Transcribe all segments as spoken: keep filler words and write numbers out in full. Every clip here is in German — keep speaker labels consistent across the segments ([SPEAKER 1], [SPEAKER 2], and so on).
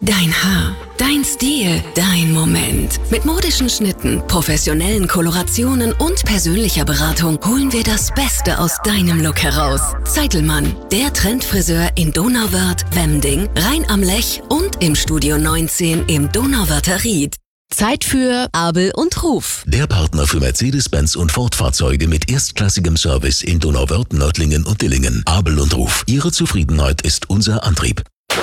[SPEAKER 1] Dein Haar, dein Stil, dein Moment. Mit modischen Schnitten, professionellen Kolorationen und persönlicher Beratung holen wir das Beste aus deinem Look heraus. Zeitelmann, der Trendfriseur in Donauwörth, Wemding, Rhein am Lech und im Studio neunzehn im Donauwörther Ried. Zeit für Abel und Ruf.
[SPEAKER 2] Der Partner für Mercedes-Benz und Ford-Fahrzeuge mit erstklassigem Service in Donauwörth, Nördlingen und Dillingen. Abel und Ruf. Ihre Zufriedenheit ist unser Antrieb.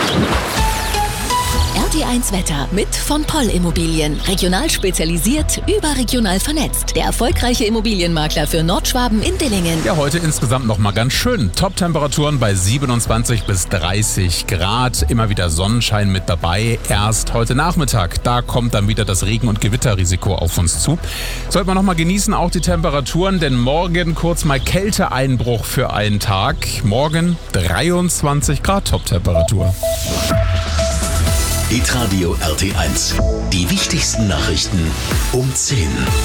[SPEAKER 1] R T eins Wetter mit von Poll Immobilien. Regional spezialisiert, überregional vernetzt. Der erfolgreiche Immobilienmakler für Nordschwaben in Dillingen.
[SPEAKER 3] Ja, heute insgesamt noch mal ganz schön. Top-Temperaturen bei siebenundzwanzig bis dreißig Grad. Immer wieder Sonnenschein mit dabei. Erst heute Nachmittag, da kommt dann wieder das Regen- und Gewitterrisiko auf uns zu. Sollte man noch mal genießen, auch die Temperaturen, denn morgen kurz mal Kälteeinbruch für einen Tag. Morgen dreiundzwanzig Grad Top-Temperatur.
[SPEAKER 2] Hitradio R T eins. Die wichtigsten Nachrichten um zehn.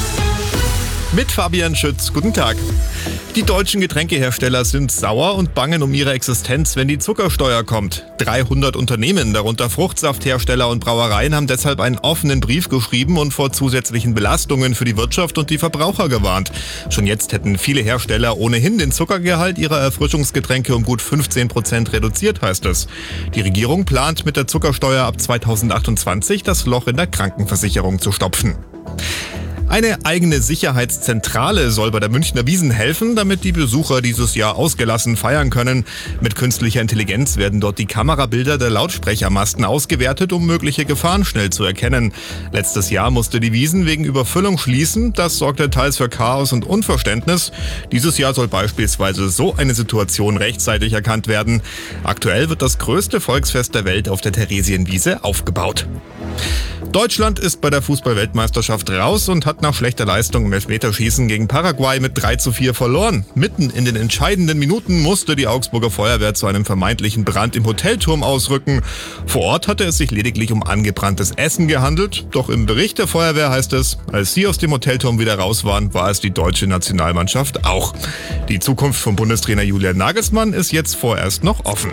[SPEAKER 4] Mit Fabian Schütz. Guten Tag. Die deutschen Getränkehersteller sind sauer und bangen um ihre Existenz, wenn die Zuckersteuer kommt. dreihundert Unternehmen, darunter Fruchtsafthersteller und Brauereien, haben deshalb einen offenen Brief geschrieben und vor zusätzlichen Belastungen für die Wirtschaft und die Verbraucher gewarnt. Schon jetzt hätten viele Hersteller ohnehin den Zuckergehalt ihrer Erfrischungsgetränke um gut fünfzehn Prozent reduziert, heißt es. Die Regierung plant mit der Zuckersteuer ab zweitausendachtundzwanzig das Loch in der Krankenversicherung zu stopfen. Eine eigene Sicherheitszentrale soll bei der Münchner Wiesn helfen, damit die Besucher dieses Jahr ausgelassen feiern können. Mit künstlicher Intelligenz werden dort die Kamerabilder der Lautsprechermasten ausgewertet, um mögliche Gefahren schnell zu erkennen. Letztes Jahr musste die Wiesn wegen Überfüllung schließen. Das sorgte teils für Chaos und Unverständnis. Dieses Jahr soll beispielsweise so eine Situation rechtzeitig erkannt werden. Aktuell wird das größte Volksfest der Welt auf der Theresienwiese aufgebaut. Deutschland ist bei der Fußball-Weltmeisterschaft raus und hat nach schlechter Leistung im Elfmeterschießen gegen Paraguay mit drei zu vier verloren. Mitten in den entscheidenden Minuten musste die Augsburger Feuerwehr zu einem vermeintlichen Brand im Hotelturm ausrücken. Vor Ort hatte es sich lediglich um angebranntes Essen gehandelt. Doch im Bericht der Feuerwehr heißt es, als sie aus dem Hotelturm wieder raus waren, war es die deutsche Nationalmannschaft auch. Die Zukunft von Bundestrainer Julian Nagelsmann ist jetzt vorerst noch offen.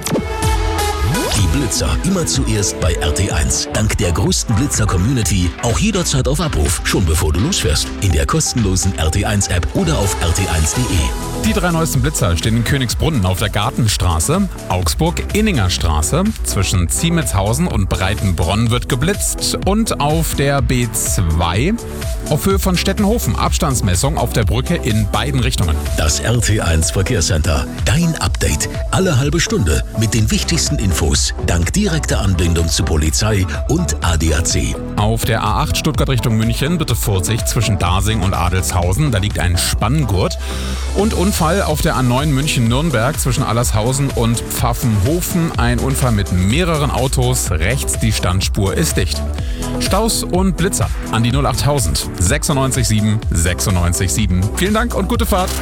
[SPEAKER 2] Die Blitzer immer zuerst bei R T eins. Dank der größten Blitzer-Community auch jederzeit auf Abruf, schon bevor du losfährst. In der kostenlosen R T eins App oder auf r t eins punkt de.
[SPEAKER 3] Die drei neuesten Blitzer stehen in Königsbrunn auf der Gartenstraße, Augsburg-Inninger Straße, zwischen Ziemetshausen und Breitenbronn wird geblitzt und auf der B zwei auf Höhe von Stettenhofen. Abstandsmessung auf der Brücke in beiden Richtungen.
[SPEAKER 2] Das R T eins Verkehrscenter. Dein Update. Alle halbe Stunde mit den wichtigsten Infos. Dank direkter Anbindung zu Polizei und A D A C.
[SPEAKER 3] Auf der A acht Stuttgart Richtung München bitte Vorsicht zwischen Dasing und Adelshausen. Da liegt ein Spanngurt. Und Unfall auf der A neun München-Nürnberg zwischen Allershausen und Pfaffenhofen. Ein Unfall mit mehreren Autos. Rechts die Standspur ist dicht. Staus und Blitzer an die null achttausend sechsundneunzig sieben sechsundneunzig sieben. Vielen Dank und gute Fahrt.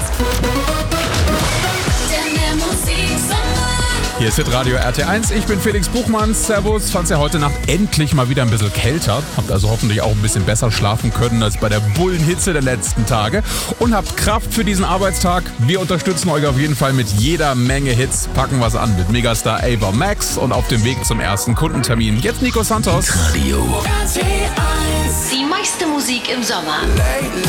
[SPEAKER 3] Hier ist Hitradio R T eins. Ich bin Felix Buchmann. Servus. Fand's ja heute Nacht endlich mal wieder ein bisschen kälter. Habt also hoffentlich auch ein bisschen besser schlafen können als bei der Bullenhitze der letzten Tage. Und habt Kraft für diesen Arbeitstag. Wir unterstützen euch auf jeden Fall mit jeder Menge Hits. Packen was an mit Megastar Ava Max und auf dem Weg zum ersten Kundentermin. Jetzt Nico Santos.
[SPEAKER 2] Radio.
[SPEAKER 1] Die meiste Musik im Sommer.